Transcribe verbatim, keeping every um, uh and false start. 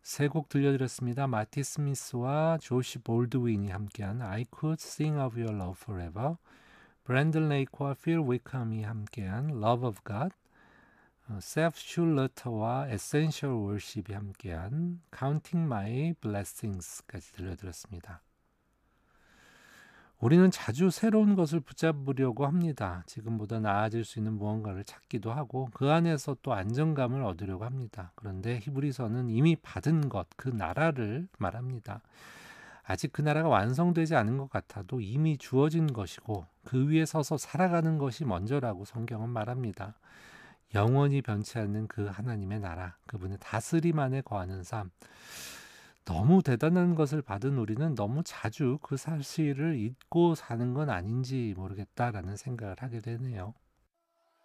세 곡 들려드렸습니다. 마티 스미스와 조시 볼드윈이 함께한 I Could Sing of Your Love Forever, 브랜든 레이크와 필 위컴이 함께한 Love of God, 어, 세프 슐러터와 에센셜 월십이 함께한 Counting My Blessings까지 들려드렸습니다. 우리는 자주 새로운 것을 붙잡으려고 합니다. 지금보다 나아질 수 있는 무언가를 찾기도 하고 그 안에서 또 안정감을 얻으려고 합니다. 그런데 히브리서는 이미 받은 것, 그 나라를 말합니다. 아직 그 나라가 완성되지 않은 것 같아도 이미 주어진 것이고 그 위에 서서 살아가는 것이 먼저라고 성경은 말합니다. 영원히 변치 않는 그 하나님의 나라, 그분의 다스림 안에 거하는 삶. 너무 대단한 것을 받은 우리는 너무 자주 그 사실을 잊고 사는 건 아닌지 모르겠다라는 생각을 하게 되네요.